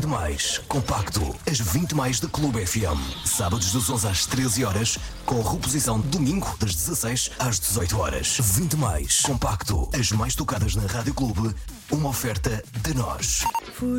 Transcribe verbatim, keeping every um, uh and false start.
mais compacto. As vinte mais da Clube F M. Sábados das onze às treze horas, com reposição domingo das dezasseis às dezoito horas. vinte mais compacto. As mais tocadas na Rádio Clube. Uma oferta de nós. Fui